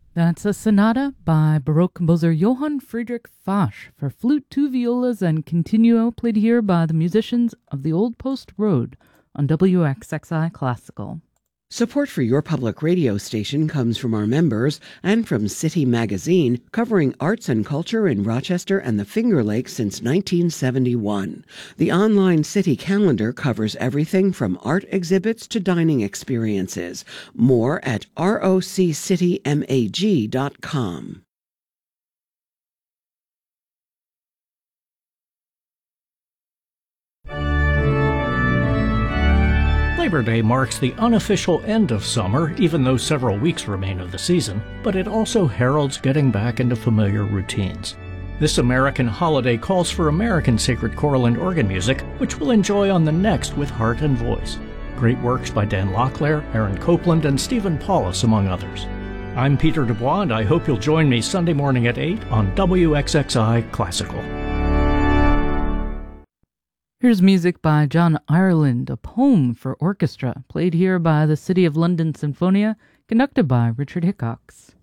That's a sonata by Baroque composer Johann Friedrich Fasch for flute, two violas, and continuo, played here by the musicians of the Old Post Road on WXXI Classical. Support for your public radio station comes from our members and from City Magazine, covering arts and culture in Rochester and the Finger Lakes since 1971. The online City calendar covers everything from art exhibits to dining experiences. More at roccitymag.com. Labor Day marks the unofficial end of summer, even though several weeks remain of the season, but it also heralds getting back into familiar routines. This American holiday calls for American sacred choral and organ music, which we'll enjoy on the next with Heart and Voice. Great works by Dan Locklear, Aaron Copland, and Stephen Paulus, among others. I'm Peter Dubois, and I hope you'll join me Sunday morning at 8 on WXXI Classical. Here's music by John Ireland, a poem for orchestra, played here by the City of London Sinfonia, conducted by Richard Hickox.